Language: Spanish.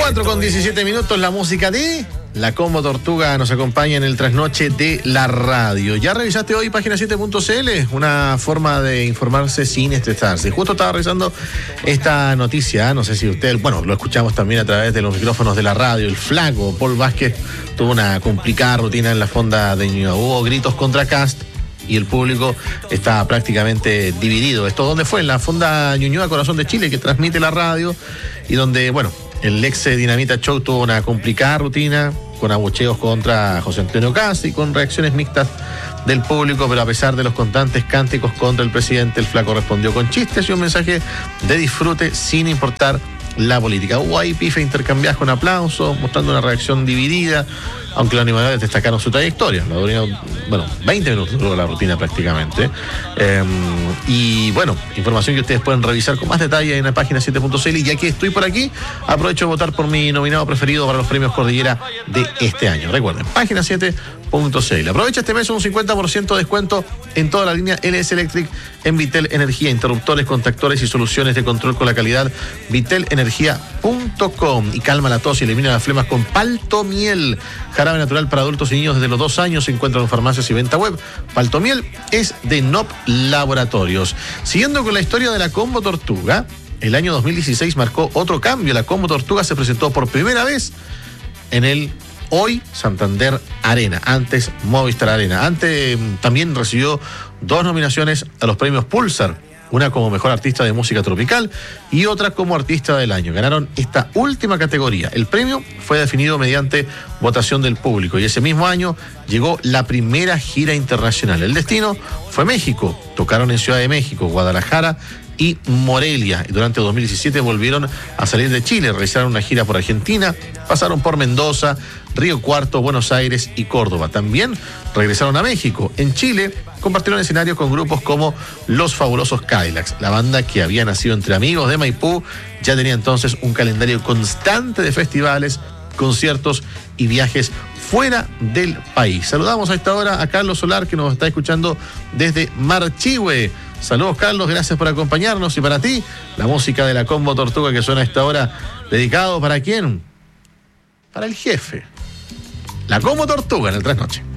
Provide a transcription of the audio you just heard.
4:17, la música de La Combo Tortuga nos acompaña en el trasnoche de la radio. ¿Ya revisaste hoy página7.cl? Una forma de informarse sin estresarse. Justo estaba revisando esta noticia, no sé si usted, bueno, lo escuchamos también a través de los micrófonos de la radio. El flaco Paul Vázquez tuvo una complicada rutina en la fonda de Ñuñoa. Hubo gritos contra Kast y el público está prácticamente dividido. ¿Esto dónde fue? En la fonda Ñuñoa Corazón de Chile, que transmite la radio y donde, bueno, el ex Dinamita Show tuvo una complicada rutina con abucheos contra José Antonio Kast y con reacciones mixtas del público, pero a pesar de los constantes cánticos contra el presidente, el flaco respondió con chistes y un mensaje de disfrute sin importar la política. Hubo ahí pife intercambiadas con aplausos, mostrando una reacción dividida, aunque los animadores destacaron su trayectoria. La duraron, 20 minutos duró la rutina prácticamente. Y bueno, información que ustedes pueden revisar con más detalle en la página 7.cl. Y ya que estoy por aquí, aprovecho de votar por mi nominado preferido para los premios Cordillera de este año. Recuerden, página 7.cl. Aprovecha este mes un 50% de descuento en toda la línea LS Electric en Vitel Energía, interruptores, contactores y soluciones de control con la calidad. Vitelenergia.com. Y calma la tos y elimina las flemas con Paltomiel, jarabe natural para adultos y niños desde los 2 años. Se encuentra en farmacias y venta web. Paltomiel es de NOP Laboratorios. Siguiendo con la historia de la Combo Tortuga, el año 2016 marcó otro cambio. La Combo Tortuga se presentó por primera vez en el hoy Santander Arena, antes Movistar Arena. Antes también recibió 2 nominaciones a los premios Pulsar, una como mejor artista de música tropical y otra como artista del año. Ganaron esta última categoría. El premio fue definido mediante votación del público y ese mismo año llegó la primera gira internacional. El destino fue México. Tocaron en Ciudad de México, Guadalajara y Morelia. Y durante 2017 volvieron a salir de Chile, realizaron una gira por Argentina, pasaron por Mendoza, Río Cuarto, Buenos Aires y Córdoba. También regresaron a México. En Chile compartieron escenario con grupos como Los Fabulosos Cadillacs. La banda, que había nacido entre amigos de Maipú, ya tenía entonces un calendario constante de festivales, conciertos y viajes fuera del país. Saludamos a esta hora a Carlos Solar, que nos está escuchando desde Marchihue. Saludos, Carlos, gracias por acompañarnos. Y para ti, la música de la Combo Tortuga que suena a esta hora, dedicado ¿para quién? Para el jefe. La Combo Tortuga en el trasnoche.